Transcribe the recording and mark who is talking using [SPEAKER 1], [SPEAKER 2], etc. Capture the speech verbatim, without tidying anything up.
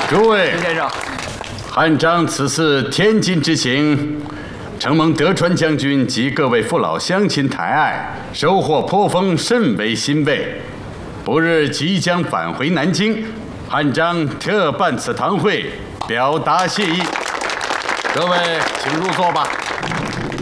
[SPEAKER 1] 诸位，
[SPEAKER 2] 陈先生，
[SPEAKER 1] 汉章此次天津之行，承蒙德川将军及各位父老乡亲抬爱，收获颇丰，甚为欣慰。不日即将返回南京，汉章特办此堂会，表达谢意。各位，请入座吧。